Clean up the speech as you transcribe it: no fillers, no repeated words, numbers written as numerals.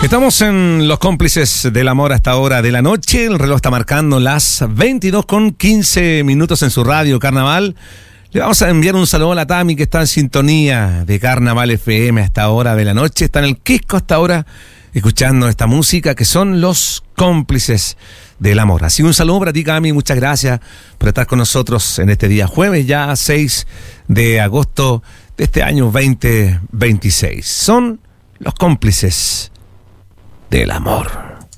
Estamos en Los Cómplices del Amor a esta hora de la noche. El reloj está marcando las 22:15 en su radio Carnaval. Le vamos a enviar un saludo a la Tami, que está en sintonía de Carnaval FM a esta hora de la noche. Está en el Quisco hasta ahora escuchando esta música que son Los Cómplices del Amor. Así un saludo para ti, Cami. Muchas gracias por estar con nosotros en este día jueves, ya 6 de agosto de este año 2026. Son Los Cómplices del Amor.